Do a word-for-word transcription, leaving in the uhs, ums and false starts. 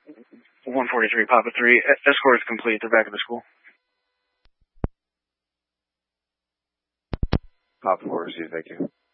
one forty-three, Papa three. Escort is complete. They're back at the school. Papa four, receive, thank you.